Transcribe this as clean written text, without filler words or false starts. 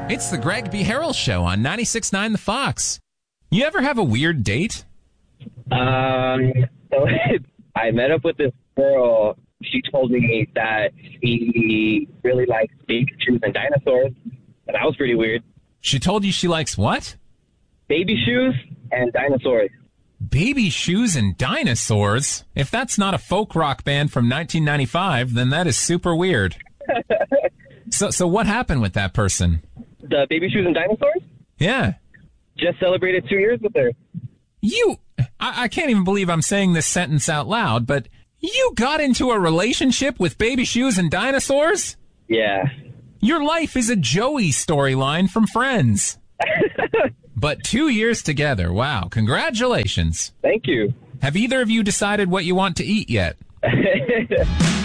It's the Greg B. Harrell Show on 96.9 The Fox. You ever have a weird date? So I met up with this girl. She told me that she really likes baby shoes and dinosaurs, and that was pretty weird. She told you she likes what? Baby shoes and dinosaurs. Baby shoes and dinosaurs? If that's not a folk rock band from 1995, then that is super weird. So what happened with that person? The baby shoes and dinosaurs? Yeah. Just celebrated 2 years with her. I can't even believe I'm saying this sentence out loud, but you got into a relationship with baby shoes and dinosaurs? Yeah. Your life is a Joey storyline from Friends. But 2 years together, wow, congratulations. Thank you. Have either of you decided what you want to eat yet?